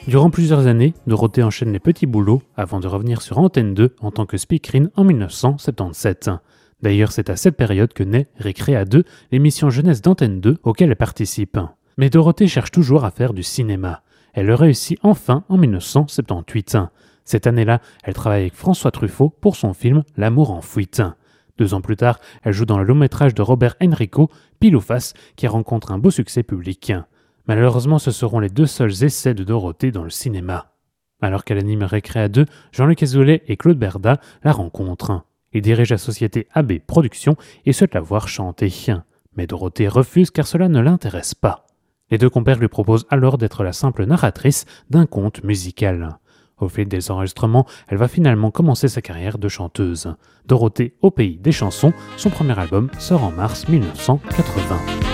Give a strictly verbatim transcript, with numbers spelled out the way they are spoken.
Durant plusieurs années, Dorothée enchaîne les petits boulots avant de revenir sur Antenne deux en tant que speakerine en dix-neuf cent soixante-dix-sept. D'ailleurs, c'est à cette période que naît Récréa deux, l'émission jeunesse d'Antenne deux auquel elle participe. Mais Dorothée cherche toujours à faire du cinéma. Elle le réussit enfin en dix-neuf cent soixante-dix-huit. Cette année-là, elle travaille avec François Truffaut pour son film L'amour en fuite. Deux ans plus tard, elle joue dans le long-métrage de Robert Enrico, Pile ou Face, qui rencontre un beau succès public. Malheureusement, ce seront les deux seuls essais de Dorothée dans le cinéma. Alors qu'elle anime Récréa deux, Jean-Luc Azoulay et Claude Berda la rencontrent. Ils dirigent la société A B Productions et souhaitent la voir chanter. Mais Dorothée refuse car cela ne l'intéresse pas. Les deux compères lui proposent alors d'être la simple narratrice d'un conte musical. Au fil des enregistrements, elle va finalement commencer sa carrière de chanteuse. Dorothée au pays des chansons, son premier album sort en mars dix-neuf cent quatre-vingts.